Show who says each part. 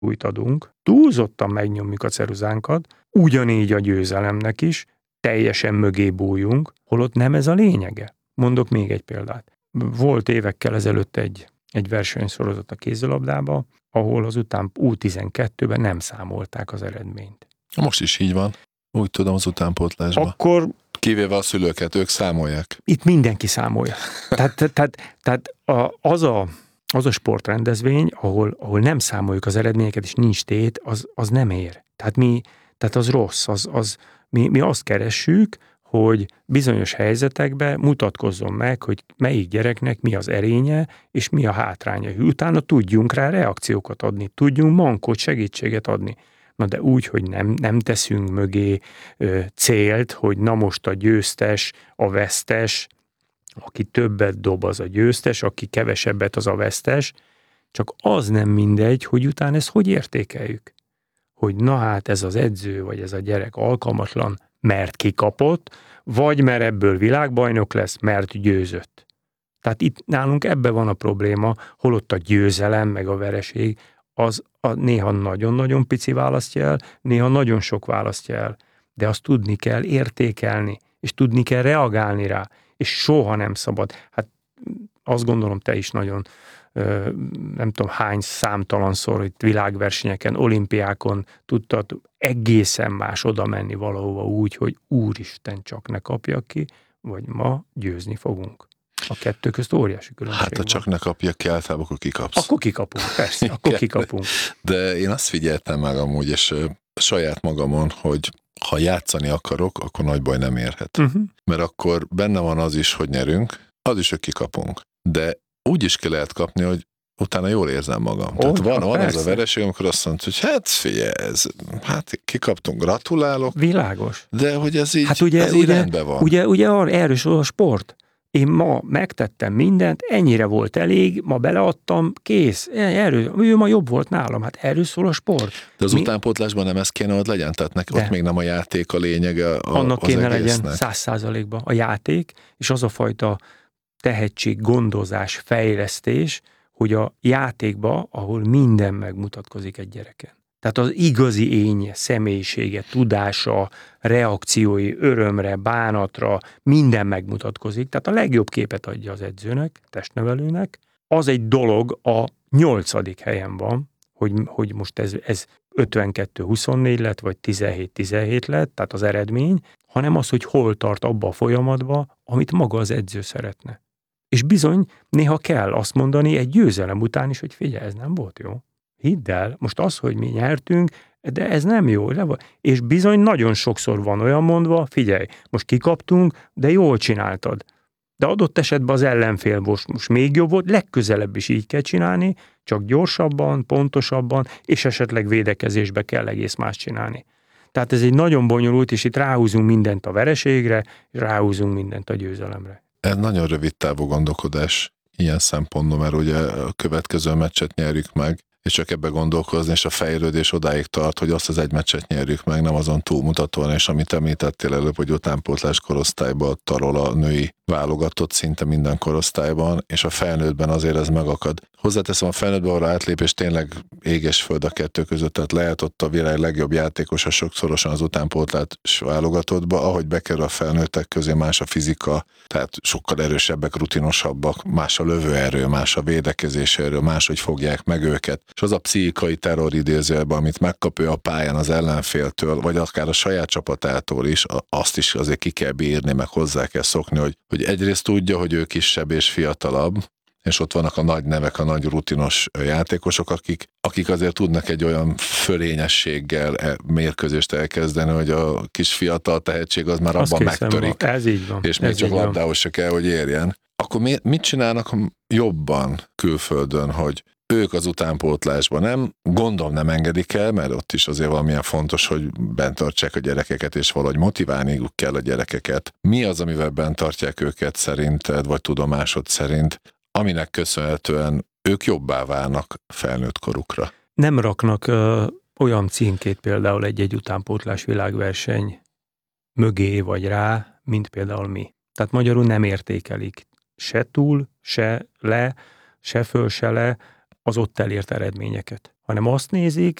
Speaker 1: súlyt adunk, túlzottan megnyomjuk a ceruzánkat, ugyanígy a győzelemnek is, teljesen mögé bújjunk, holott nem ez a lényege. Mondok még egy példát. Volt évekkel ezelőtt egy versenysorozat a kézilabdába, ahol azután U12-ben nem számolták az eredményt.
Speaker 2: Most is így van. Úgy tudom, az utánpótlásban.
Speaker 1: Akkor
Speaker 2: kivéve a szülőket, ők számolják.
Speaker 1: Itt mindenki számolja. Tehát az a sportrendezvény, ahol nem számoljuk az eredményeket, és nincs tét, az nem ér. Tehát az rossz. Mi azt keressük, hogy bizonyos helyzetekben mutatkozzon meg, hogy melyik gyereknek mi az erénye, és mi a hátránya. Utána tudjunk rá reakciókat adni, tudjunk mankót, segítséget adni. Na de úgy, hogy nem teszünk mögé célt, hogy na most a győztes, a vesztes, aki többet dob, az a győztes, aki kevesebbet, az a vesztes, csak az nem mindegy, hogy utána ezt hogy értékeljük. Hogy na hát ez az edző, vagy ez a gyerek alkalmatlan, mert kikapott, vagy mert ebből világbajnok lesz, mert győzött. Tehát itt nálunk ebben van a probléma, holott a győzelem, meg a vereség, az néha nagyon-nagyon pici választja el, néha nagyon sok választja el, de azt tudni kell értékelni, és tudni kell reagálni rá, és soha nem szabad. Hát azt gondolom, te is nagyon, nem tudom hány számtalanszor, itt világversenyeken, olimpiákon tudtad egészen más oda menni valahova úgy, hogy úristen, csak ne kapjak ki, vagy ma győzni fogunk. A kettő közt óriási különbség
Speaker 2: Hát, ha csak ne kapjak ki, általában akkor kikapsz.
Speaker 1: Akkor kikapunk, persze, akkor kikapunk.
Speaker 2: De én azt figyeltem meg amúgy, és saját magamon, hogy ha játszani akarok, akkor nagy baj nem érhet. Mert akkor benne van az is, hogy nyerünk, az is, hogy kikapunk. De úgy is ki lehet kapni, hogy utána jól érzem magam. Tehát van ez a vereség, amikor azt mondod, hogy hát figyelj, kikaptunk, gratulálok.
Speaker 1: Világos.
Speaker 2: De hogy ez így,
Speaker 1: hát ugye,
Speaker 2: ez így rendben van.
Speaker 1: Ugye erről szól a sport. Én ma megtettem mindent, ennyire volt elég, ma beleadtam, kész. Ő ma jobb volt nálam, hát erről szól a sport.
Speaker 2: De az utánpótlásban nem ez kéne, hogy legyen? Tehát ott még nem a játék a lényege
Speaker 1: annak
Speaker 2: az
Speaker 1: kéne
Speaker 2: egésznek.
Speaker 1: Legyen 100%-ban a játék, és az a fajta tehetség, gondozás, fejlesztés, hogy a játékba, ahol minden megmutatkozik egy gyereken. Tehát az igazi énje, személyisége, tudása, reakciói, örömre, bánatra, minden megmutatkozik. Tehát a legjobb képet adja az edzőnek, testnevelőnek. Az egy dolog, a 8. helyen van, hogy most ez 52-24 lett, vagy 17-17 lett, tehát az eredmény, hanem az, hogy hol tart abba a folyamatba, amit maga az edző szeretne. És bizony, néha kell azt mondani egy győzelem után is, hogy figyelj, ez nem volt jó. Hidd el, most az, hogy mi nyertünk, de ez nem jó. És bizony nagyon sokszor van olyan mondva, figyelj, most kikaptunk, de jól csináltad. De adott esetben az ellenfél most még jobb volt, legközelebb is így kell csinálni, csak gyorsabban, pontosabban, és esetleg védekezésbe kell egész más csinálni. Tehát ez egy nagyon bonyolult, és itt ráhúzunk mindent a vereségre, és ráhúzunk mindent a győzelemre.
Speaker 2: Ez nagyon rövid távú gondolkodás ilyen szempontból, mert ugye a következő meccset nyerjük meg, és csak ebbe gondolkozni, és a fejlődés odáig tart, hogy azt az egy meccset nyerjük meg, nem azon túlmutatóan, és amit említettél előbb, hogy utánpótlás korosztályban tarol a női válogatott szinte minden korosztályban, és a felnőttben azért ez megakad. Hozzáteszem, a felnőttben arra átlépés tényleg éges föld a kettő között, tehát lehet ott a világ legjobb játékosa sokszorosan az utánpótlás válogatottba, ahogy bekerül a felnőttek közé, más a fizika, tehát sokkal erősebbek, rutinosabbak, más a lövőerő, más a védekezés erő, máshogy fogják meg őket. És az a pszichikai terror idézőjelben, amit megkap ő a pályán az ellenféltől, vagy akár a saját csapatától is, azt is azért ki kell bírni, meg hozzá kell szokni, hogy egyrészt tudja, hogy ő kisebb és fiatalabb, és ott vannak a nagy nevek, a nagy rutinos játékosok, akik azért tudnak egy olyan fölényességgel mérkőzést elkezdeni, hogy a kis fiatal tehetség az már abban megtörik.
Speaker 1: Ez így van.
Speaker 2: És még csak labdához se kell, hogy érjen. Akkor mit csinálnak jobban külföldön, hogy ők az utánpótlásban gondolom nem engedik el, mert ott is azért valamilyen fontos, hogy bent tartsák a gyerekeket, és valahogy motiválniuk kell a gyerekeket. Mi az, amivel bent tartják őket szerinted, vagy tudomásod szerint, aminek köszönhetően ők jobbá válnak felnőtt korukra?
Speaker 1: Nem raknak olyan címkét például egy utánpótlás világverseny mögé vagy rá, mint például mi. Tehát magyarul nem értékelik se túl, se le, se föl, se le, az ott elért eredményeket, hanem azt nézik,